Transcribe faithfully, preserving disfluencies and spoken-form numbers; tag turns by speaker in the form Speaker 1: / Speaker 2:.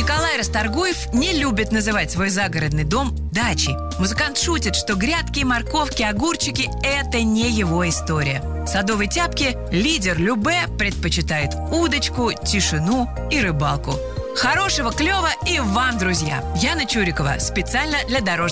Speaker 1: Николай Расторгуев не любит называть свой загородный дом дачей. Музыкант шутит, что грядки, морковки, огурчики – это не его история. Садовой тяпки лидер Любэ предпочитает удочку, тишину и рыбалку. Хорошего клёва и вам, друзья! Яна Чурикова. Специально для Дорожного